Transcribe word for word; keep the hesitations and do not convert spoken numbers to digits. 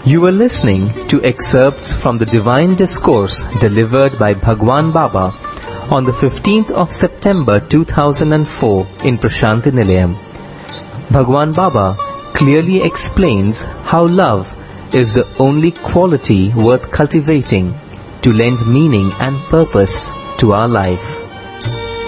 You were listening to excerpts from the Divine Discourse delivered by Bhagwan Baba on the fifteenth of September two thousand four in Prashanti Nilayam. Bhagwan Baba clearly explains how love is the only quality worth cultivating to lend meaning and purpose to our life.